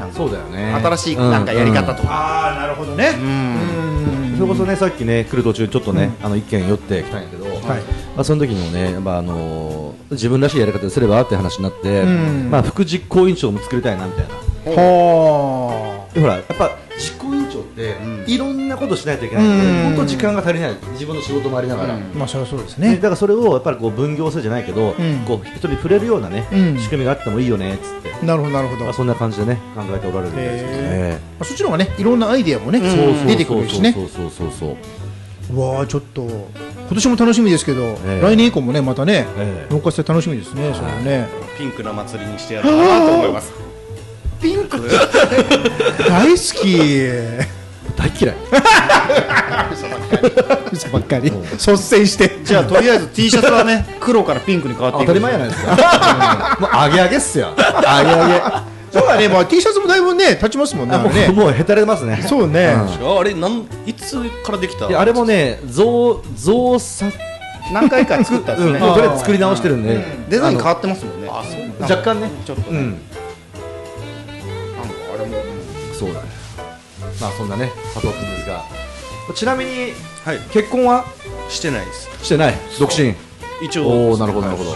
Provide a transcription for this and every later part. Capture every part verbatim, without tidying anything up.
そうだよね。 新しいなんかやり方とか、 ああなるほどね。 それこそね、さっきね来る途中ちょっとね、あの一軒寄ってきたんやけど、まあその時にもね、やっぱあの自分らしいやり方すればって話になって、まあ副実行委員長も作りたいなみたいな。はあ。ほらやっぱ実行委員長っていろんなことしないといけないんで、本当時間が足りない、自分の仕事もありながら。 まあそれはそうですね。 だからそれをやっぱりこう分業制じゃないけど、こう人に触れるようなね仕組みがあってもいいよねっつって。 なるほどなるほど。 そんな感じでね考えておられるみたいですね。 そっちの方がねいろんなアイデアもね出てくるしね。 そうそうそうそう。 うわあちょっと今年も楽しみですけど、来年以降もねまたね農家祭楽しみですね。それね。 ピンクな祭りにしてやろうかなと思います。 ピンク大好き。 大嫌い。 嘘ばっかり率先して。 じゃあとりあえず T シャツはね黒からピンクに変わっていく。 当たり前じゃないですか。もう上げ上げっすよ。上げ上げ。 そうだね。まあ T シャツもだいぶね経ちますもんね。 もうへたれますね。 そうね。 あれなんいつからできた？ あれもね増増作何回か作ったんですね。 とりあえず作り直してるんでデザイン変わってますもんね。 若干ねちょっとね。あれもそうだね。まあそんなね佐藤君ですが、ちなみに結婚はしてないです。 してない。独身。 一応。 おおなるほどなるほど。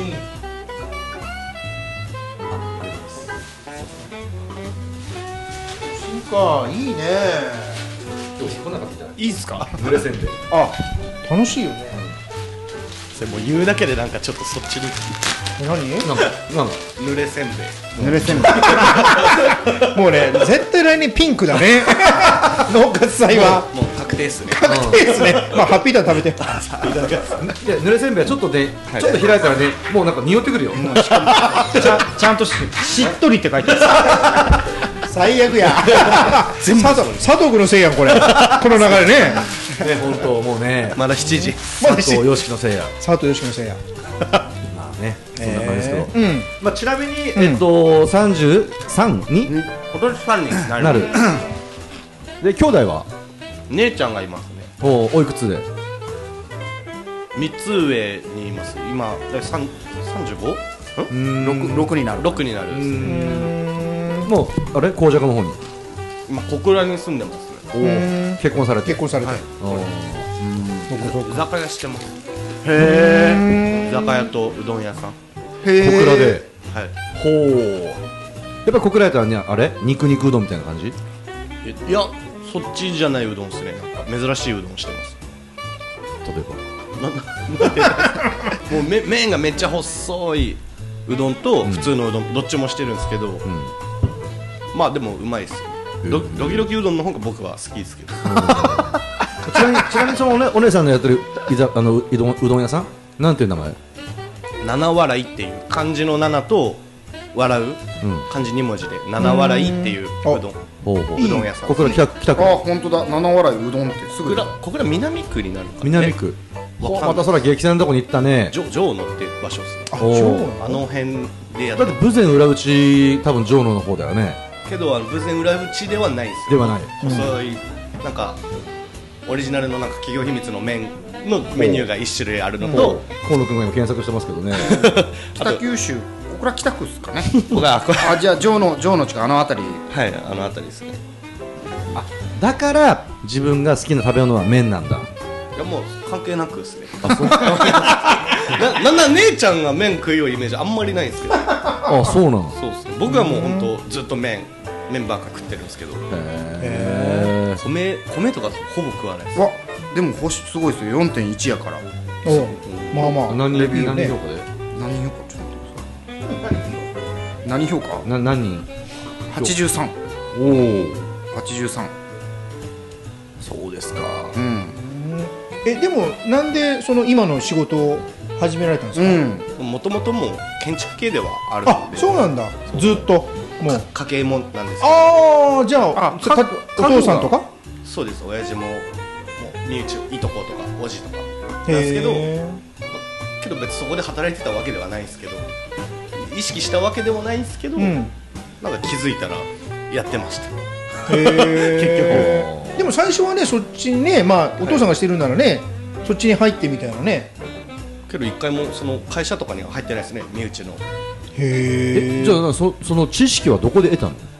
かいいね。 今日来なかったじゃない。 いいっすか？ 濡れせんべい。 あ楽しいよね。 それもう言うだけでなんかちょっとそっちに。 何？ なんかなんか濡れせんべい。 濡れせんべい。もうね絶対来年ピンクだね。農家祭は。 もう確定ですね。 確定ですね。まあハッピーターン食べて。 いや濡れせんべいはちょっとでちょっと開いたらねもうなんか匂ってくるよ。 ちゃんとしっとりって書いてある。最悪や。佐藤佐藤君のせいやんこれ。この流れね。 ね本当もうねまだしちじ。 佐藤よしきのせいや。 佐藤よしきのせいや。 まあねそんな感じですけど。まあちなみにえっと三十三に今年三になる。 なる。で兄弟は姉ちゃんがいますね。 おおいくつで？ 三つ上にいます。今三三十五？ 六六になる。 六になるですね。 もうあれ紅雀の方に今小倉に住んでますね。結婚されて結婚されて。 居酒屋してます。へえ。居酒屋とうどん屋さん。 小倉で。 はい。 ほう。やっぱり小倉やったらねあれ肉肉うどんみたいな感じ？ いやそっちじゃないうどんですね。なんか珍しいうどんしてます。 例えば。もうめ麺がめっちゃ細いうどんと普通のうどんどっちもしてるんですけど。まあでもうまいです。ドキドキうどんの方が僕は好きですけど。 ちなみにちなみにそのお姉さんのやってるいざあのうどんうどん屋さんなんていう名前？ 七笑いっていう漢字の七と笑う漢字二文字で七笑いっていううどんうどん屋さん。 小倉北区。 あ本当だ七笑いうどんってすぐ。 小倉南区になるか。 南区。またそら激戦のとこに行ったね。 城野っていう場所ですね。あの辺でやって。 だって豊前裏打ち多分城野の方だよね。 けどあの豊前裏打ちではないですではない。 細いなんかオリジナルのなんか企業秘密の麺のメニューが一種類あるのと、 河野君が今検索してますけどね。 北九州、小倉北区ですかね。 あじゃあ城野城野地区あの辺り。 はい、あの辺りですね。 あだから自分が好きな食べ物は麺なんだ。 いやもう関係なくですね。あそうななんな姉ちゃんが麺食いようイメージあんまりないんですけど。 あそうなの。 そうですね。僕はもう本当ずっと麺麺ばっか食ってるんですけど。へえ。米米とかほぼ食わないです。 わでも星すごいですよ。 よんてんいち やから。 おまあまあ何レビュー何評価で？ 何評価ちょっと待ってください。何評価？ な何人？ はちじゅうさん。 おお。 はちじゅうさん。 そうですか。 うん。 えでもなんでその今の仕事を始められたんですか？ もともともう建築系ではあるので。 あそうなんだ。ずっともう家系もなんですけど。 ああじゃあお父さんとか？ そうです。親父ももう身内いとことかおじとかなんですけど、けど別にそこで働いてたわけではないんですけど、意識したわけでもないんですけど、なんか気づいたらやってました。 結局。でも最初はねそっちにねまあお父さんがしてるならねそっちに入ってみたいなね。 けど一回もその会社とかには入ってないですね身内の。 へえ。じゃあそその知識はどこで得たの？